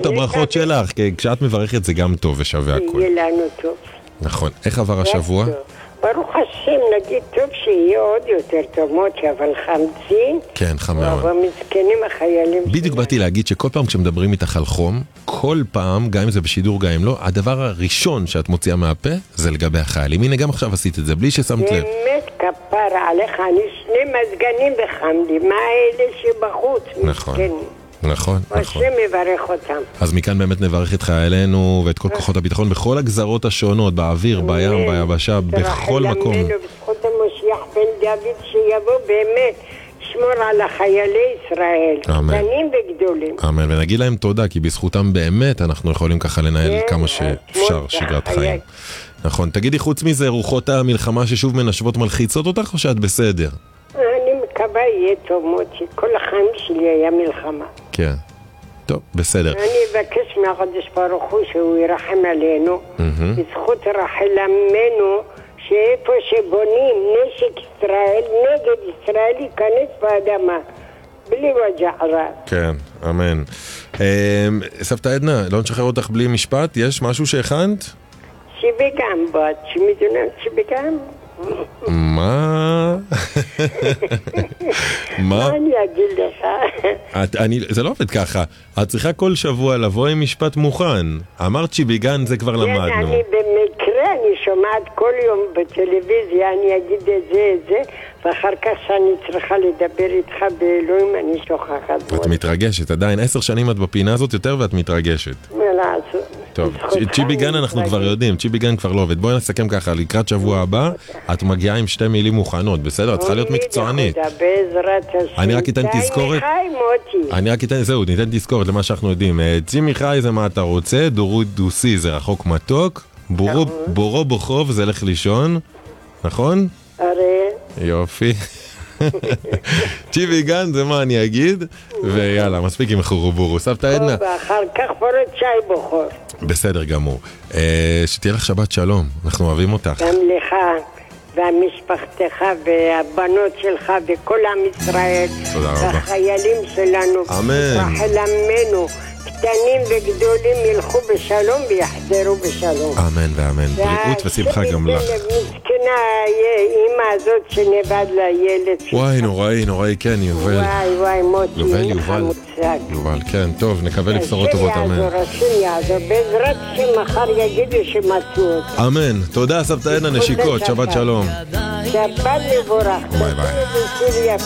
הברכות שלך, כי כשאת מברכת זה גם טוב ושווה הכל. יהיה לנו טוב. נכון. איך עבר השבוע? ברוך השם, נגיד טוב שיהיה עוד יותר טוב, מוטי, אבל חמצין. כן, חם מאוד. אבל מסכנים החיילים. בדיוק באתי להגיד שכל פעם כשמדברים איתך על חום, כל פעם, גם אם זה בשידור, גם אם לא, הדבר הראשון שאת מוציאה מהפה זה לגבי החיילים. הנה, גם עכשיו עשית את זה, בלי ששמת לב. באמת כפר עליך, אני 2 מזגנים בחם לי, מה אלה שבחוץ? נכון. מסכנים. נכון, נכון. השם מברך אותם. אז מכאן באמת נברך את חיילינו ואת כל כוחות הביטחון בכל הגזרות השונות, באוויר, בים, ביבשה, בכל מקום. בזכות המשיח בן דוד שיבוא באמת שמור על החיילי ישראל, קטנים וגדולים. אמן, ונגיד להם תודה, כי בזכותם באמת אנחנו יכולים ככה לנהל כמה שאפשר שגרת חיים. נכון, תגידי, חוץ מזה, רוחות המלחמה ששוב מנשבות מלחיצות אותך או שאת בסדר? אני מקווה יהיה טוב מוטי, כל החיים שלי היה מלחמה. כן, טוב, בסדר. אני אבקש מהקדוש ברוך הוא שהוא ירחם עלינו, בזכות רחל אמנו, שאיפה שבונים נשק ישראל נגד ישראל ייכנס באדמה, בלי וג'ע רע. כן, אמן. סבתא עדנה, לא נשחרר אותך בלי משפט? יש משהו שהכנת? שבגם בת, שמדונן שבגם. מה? מה אני אגיד לך? זה לא עובד ככה. את צריכה כל שבוע לבוא עם משפט מוכן. אמרת שביגן זה כבר למדנו. אני במקרה, אני שומעת כל יום בטלוויזיה, אני אגיד את זה, ואחר כך שאני צריכה לדבר איתך באלוהים, אני שוכחת. ואת מתרגשת, עדיין 10 שנים את בפינה הזאת יותר ואת מתרגשת. מה לעשות? טוב, צ'יביגן אנחנו כבר יודעים, צ'יביגן כבר לא עובד. בואי נסכם ככה, לקראת שבוע הבא, את מגיעה עם 2 מילים מוכנות, בסדר? את צריכה להיות מקצוענית. אני רק אתן תזכורת. זהו, ניתן תזכורת למה שאנחנו יודעים. צימי חי זה מה אתה רוצה, דורו דוסי זה רחוק מתוק, בורו בוחוב זה לך לישון, נכון? יופי. צ'יביגן זה מה אני אגיד, ויאללה, מספיק עם חורובורו. סבתא עדנה. ואחר כך פורט שי בוחור. בסדר גמור. שתהיה לך שבת שלום, אנחנו אוהבים אותך. גם לך והמשפחתך והבנות שלך וכל עם ישראל. תודה רבה. והחיילים שלנו. אמן. רחל אמנו, קטנים וגדולים ילכו בשלום ויחזרו בשלום. אמן ואמן. בריאות ושמחה גם לך. מסכנה האמא הזאת שנבד לילד. וואי, נוראי, כן, יובל. וואי, מוטי. יובל, כן, טוב, נקבל בשורות טובות, אמן. השם יעזור, בעזרת שמחר יגידו שמצאו אותם. אמן, תודה סבתא עדנה, נשיקות, שבת שלום. שבת מבורך. ביי ביי.